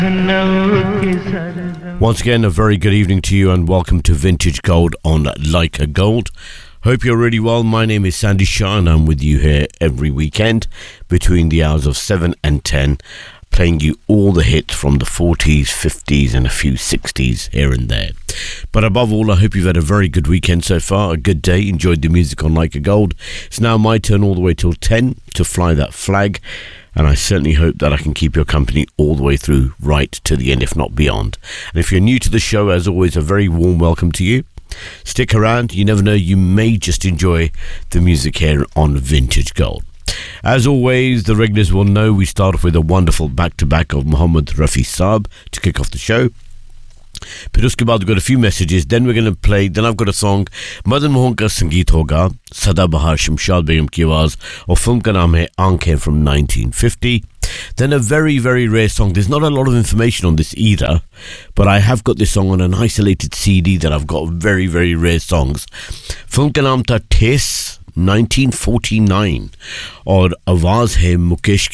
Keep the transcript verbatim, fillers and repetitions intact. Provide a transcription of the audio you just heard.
Once again, a very good evening to you and welcome to Vintage Gold on Leica Gold. Hope you're really well. My name is Sandy Shah and I'm with you here every weekend between the hours of seven and ten, playing you all the hits from the forties, fifties and a few sixties here and there. But above all, I hope you've had a very good weekend so far, a good day, enjoyed the music on Leica Gold. It's now my turn all the way till ten to fly that flag, and I certainly hope that I can keep your company all the way through, right to the end, if not beyond. And if you're new to the show, as always, a very warm welcome to you. Stick around, you never know, you may just enjoy the music here on Vintage Gold. As always, the regulars will know we start off with a wonderful back-to-back of Mohammed Rafi Saab to kick off the show. फिर उसके बाद we've got a few messages, then we're going to play, then I've got a song, Madan Mohan का संगीत होगा, सदाबहार शमशाद बेगम की आवाज़, और फिल्म का नाम है आंखें from nineteen fifty. Then a very, very rare song. There's not a lot of information on this either, but I have got this song on an isolated C D that I've got very, very rare songs. Film का नाम था ठेस nineteen forty-nine, और आवाज़ है मुकेश